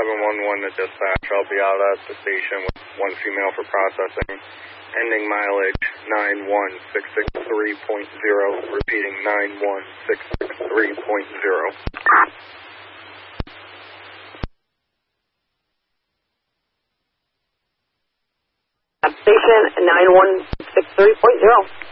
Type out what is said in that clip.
711 to dispatch. I'll be out at the station with one female for processing. Ending mileage 91663.0. Repeating 91663.0. Station 9163.0.